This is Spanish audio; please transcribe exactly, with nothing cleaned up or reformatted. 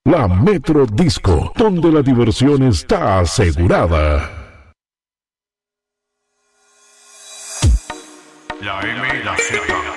La Metro Disco, donde la diversión está asegurada. La M y la Z.